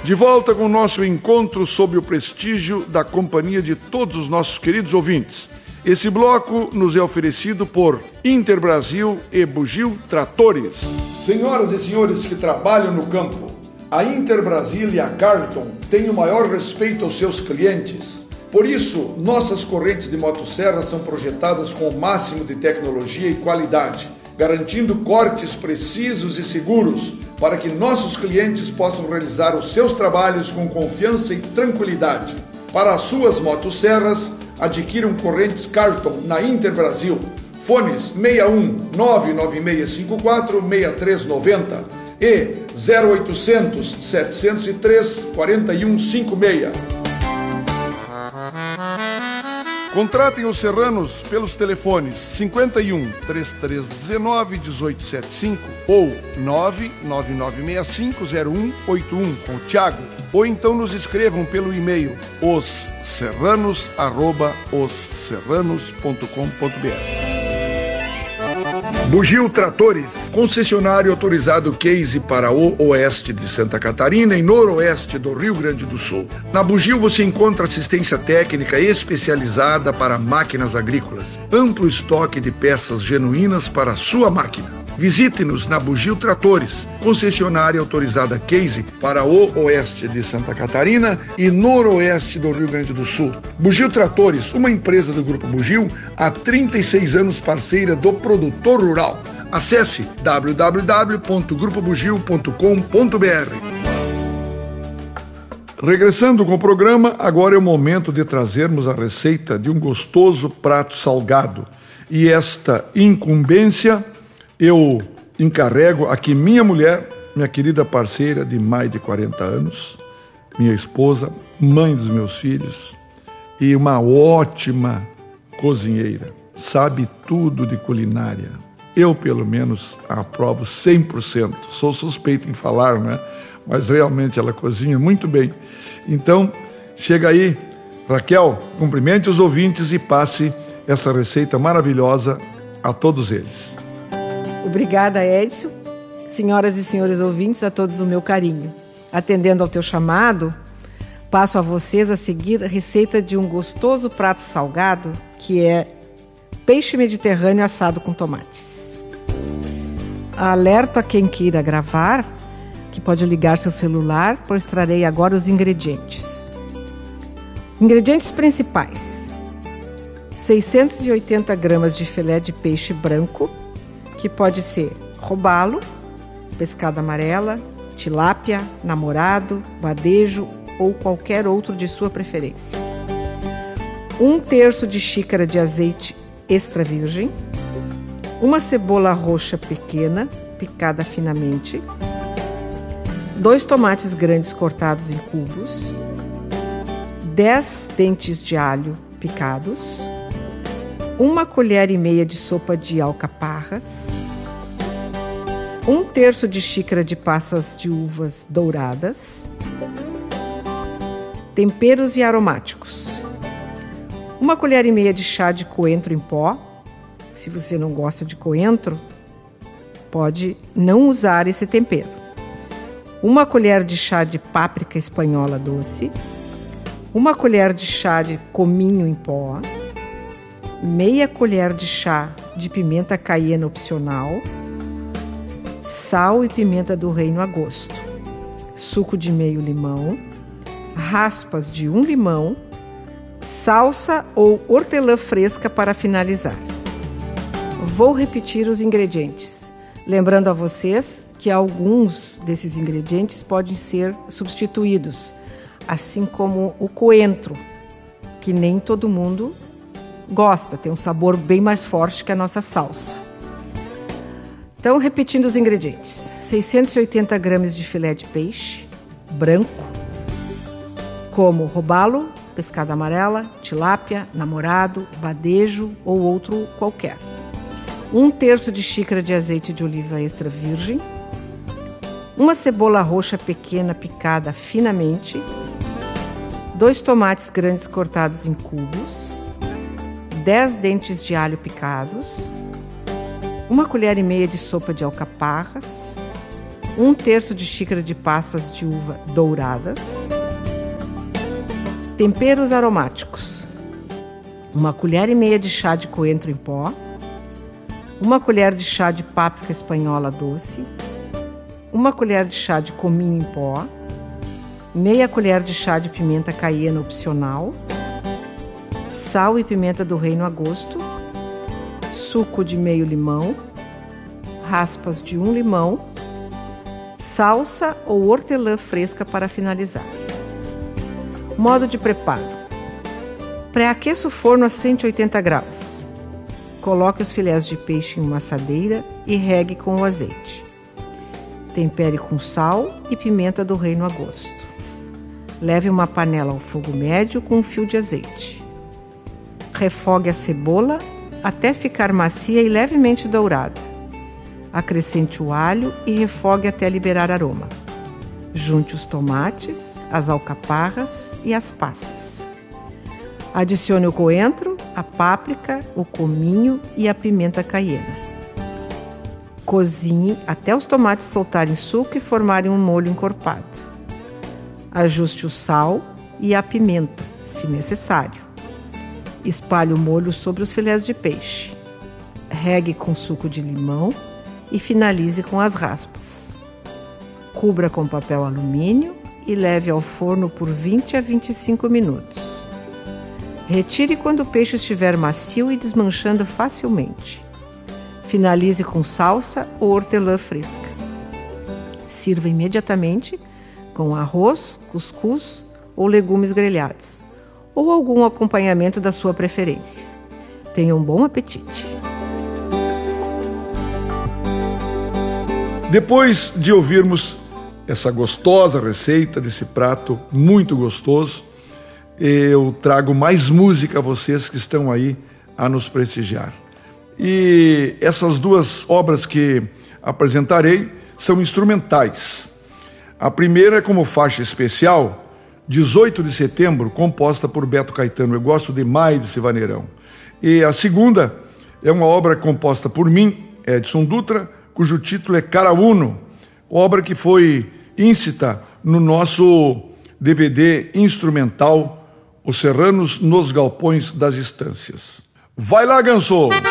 De volta com o nosso encontro sob o prestígio da companhia de todos os nossos queridos ouvintes. Esse bloco nos é oferecido por Interbrasil e Bugio Tratores. Senhoras e senhores que trabalham no campo, a Interbrasil e a Carlton têm o maior respeito aos seus clientes. Por isso, nossas correntes de motosserra são projetadas com o máximo de tecnologia e qualidade, garantindo cortes precisos e seguros para que nossos clientes possam realizar os seus trabalhos com confiança e tranquilidade. Para as suas motosserras, adquiram correntes Carlton na Interbrasil. Fones 61 99654 6390 e 0800 703 4156. Contratem os serranos pelos telefones 51 3319 1875 ou 99965 0181 com o Thiago, ou então nos escrevam pelo e-mail osserranos@osserranos.com.br. Bugio Tratores, concessionário autorizado Case para o oeste de Santa Catarina e noroeste do Rio Grande do Sul. Na Bugio você encontra assistência técnica especializada para máquinas agrícolas, amplo estoque de peças genuínas para a sua máquina. Visite-nos na Bugio Tratores, concessionária autorizada Case para o oeste de Santa Catarina e noroeste do Rio Grande do Sul. Bugio Tratores, uma empresa do Grupo Bugio, há 36 anos parceira do produtor rural. Acesse www.grupobugio.com.br. Regressando com o programa, agora é o momento de trazermos a receita de um gostoso prato salgado. E esta incumbência eu encarrego aqui minha mulher, minha querida parceira de mais de 40 anos, minha esposa, mãe dos meus filhos e uma ótima cozinheira. Sabe tudo de culinária. Eu, pelo menos, aprovo 100%. Sou suspeito em falar, né? Mas realmente ela cozinha muito bem. Então, chega aí, Raquel, cumprimente os ouvintes e passe essa receita maravilhosa a todos eles. Obrigada, Edson. Senhoras e senhores ouvintes, a todos o meu carinho. Atendendo ao teu chamado, passo a vocês a seguir a receita de um gostoso prato salgado, que é peixe mediterrâneo assado com tomates. Alerto a quem queira gravar, que pode ligar seu celular, pois trarei agora os ingredientes. Ingredientes principais: 680 gramas de filé de peixe branco, que pode ser robalo, pescada amarela, tilápia, namorado, badejo ou qualquer outro de sua preferência. 1/3 de xícara de azeite extra virgem, uma cebola roxa pequena, picada finamente, 2 tomates grandes cortados em cubos, 10 dentes de alho picados, 1 colher e meia de sopa de alcaparras, 1/3 de xícara de passas de uvas douradas, temperos e aromáticos, 1 colher e meia de chá de coentro em pó. Se você não gosta de coentro, pode não usar esse tempero. 1 colher de chá de páprica espanhola doce, 1 colher de chá de cominho em pó, meia colher de chá de pimenta caiena opcional, sal e pimenta do reino a gosto, suco de meio limão, raspas de 1 limão, salsa ou hortelã fresca para finalizar. Vou repetir os ingredientes, lembrando a vocês que alguns desses ingredientes podem ser substituídos, assim como o coentro, que nem todo mundo gosta, tem um sabor bem mais forte que a nossa salsa. Então, repetindo os ingredientes: 680 gramas de filé de peixe branco, como robalo, pescada amarela, tilápia, namorado, badejo ou outro qualquer. 1/3 de xícara de azeite de oliva extra virgem, uma cebola roxa pequena picada finamente, 2 tomates grandes cortados em cubos, 10 dentes de alho picados, 1 colher e meia de sopa de alcaparras, 1/3 de xícara de passas de uva douradas. Temperos aromáticos: 1 colher e meia de chá de coentro em pó, 1 colher de chá de páprica espanhola doce, 1 colher de chá de cominho em pó, meia colher de chá de pimenta caiena opcional, sal e pimenta do reino a gosto, suco de meio limão, raspas de 1 limão, salsa ou hortelã fresca para finalizar. Modo de preparo: pré-aqueça o forno a 180 graus. Coloque os filés de peixe em uma assadeira e regue com o azeite. Tempere com sal e pimenta do reino a gosto. Leve uma panela ao fogo médio com um fio de azeite. Refogue a cebola até ficar macia e levemente dourada. Acrescente o alho e refogue até liberar aroma. Junte os tomates, as alcaparras e as passas. Adicione o coentro, a páprica, o cominho e a pimenta caiena. Cozinhe até os tomates soltarem suco e formarem um molho encorpado. Ajuste o sal e a pimenta, se necessário. Espalhe o molho sobre os filés de peixe. Regue com suco de limão e finalize com as raspas. Cubra com papel alumínio e leve ao forno por 20 a 25 minutos. Retire quando o peixe estiver macio e desmanchando facilmente. Finalize com salsa ou hortelã fresca. Sirva imediatamente com arroz, cuscuz ou legumes grelhados, ou algum acompanhamento da sua preferência. Tenha um bom apetite! Depois de ouvirmos essa gostosa receita desse prato muito gostoso, eu trago mais música a vocês que estão aí a nos prestigiar. E essas duas obras que apresentarei são instrumentais. A primeira é como faixa especial, 18 de setembro, composta por Beto Caetano. Eu gosto demais desse vaneirão. E a segunda é uma obra composta por mim, Edson Dutra, cujo título é Carauno, obra que foi íncita no nosso DVD instrumental Os Serranos nos Galpões das Estâncias. Vai lá, Ganso!